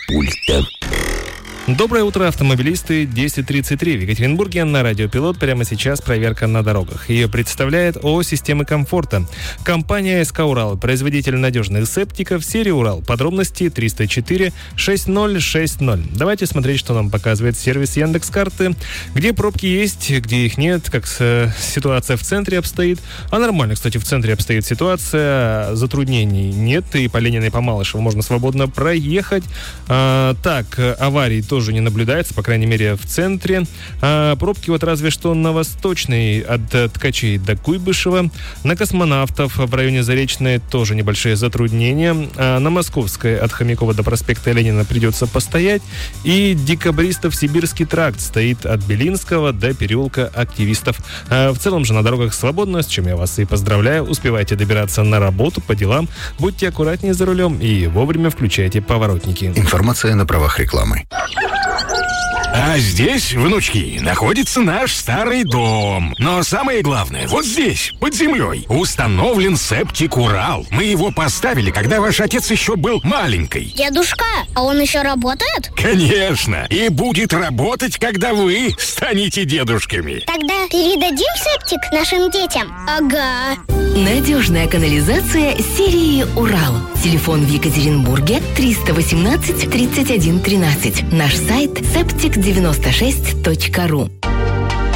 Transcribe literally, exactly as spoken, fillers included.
пульта. Доброе утро, автомобилисты. десять тридцать три в Екатеринбурге на Радио Пилот. Прямо сейчас проверка на дорогах. Ее представляет ООО «Системы комфорта». Компания СК «Урал», производитель надежных септиков серии «Урал». Подробности триста четыре шестьдесят ноль шестьдесят. Давайте смотреть, что нам показывает сервис Яндекс.Карты. Где пробки есть, где их нет, как ситуация в центре обстоит. А нормально, кстати, в центре обстоит ситуация. Затруднений нет. И по Ленина, и по Малышеву можно свободно проехать. А, так, аварий тоже тоже не наблюдается, по крайней мере, в центре. А пробки вот разве что на Восточной от Ткачей до Куйбышева. На Космонавтов в районе Заречной тоже небольшие затруднения. А на Московской от Хомякова до проспекта Ленина придется постоять. И Декабристов Сибирский тракт стоит от Белинского до переулка Активистов. А в целом же на дорогах свободно, с чем я вас и поздравляю. Успевайте добираться на работу, по делам. Будьте аккуратнее за рулем и вовремя включайте поворотники. Информация на правах рекламы. А здесь, внучки, находится наш старый дом. Но самое главное, вот здесь, под землей, установлен септик «Урал». Мы его поставили, когда ваш отец еще был маленький. Дедушка, а он еще работает? Конечно. И будет работать, когда вы станете дедушками. Тогда передадим септик нашим детям? Ага. Надежная канализация серии «Урал». Телефон в Екатеринбурге триста восемнадцать тридцать один тринадцать. Наш сайт септик девяносто шесть точка ру.